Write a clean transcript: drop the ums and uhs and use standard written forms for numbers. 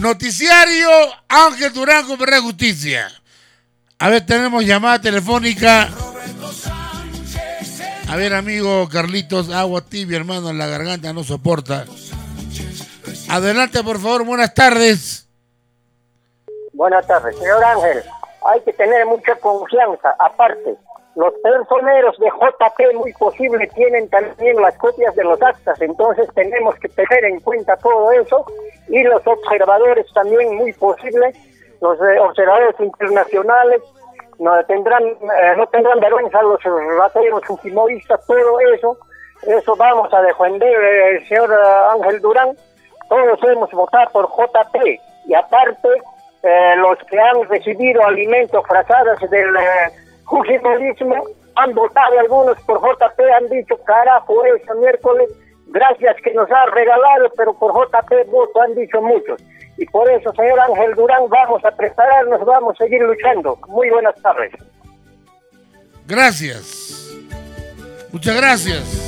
Noticiario Ángel Durán con Verdad y Justicia. A ver, tenemos llamada telefónica. A ver, amigo Carlitos, agua tibia, hermano, en la garganta no soporta. Adelante, por favor, buenas tardes. Buenas tardes, señor Ángel. Hay que tener mucha confianza. Aparte, los personeros de JP muy posible tienen también las copias de los actas, entonces tenemos que tener en cuenta todo eso, y los observadores también muy posible, los observadores internacionales no tendrán vergüenza, los rateros, fujimoristas, todo eso vamos a defender, señor Ángel Durán. Todos hemos votado por JP, y aparte los que han recibido alimentos frazadas del fujimorismo han votado algunos por JP, han dicho carajo ese miércoles, gracias que nos ha regalado, pero por JP voto, han dicho muchos. Y por eso, señor Ángel Durán, vamos a prepararnos, vamos a seguir luchando. Muy buenas tardes. Gracias. Muchas gracias.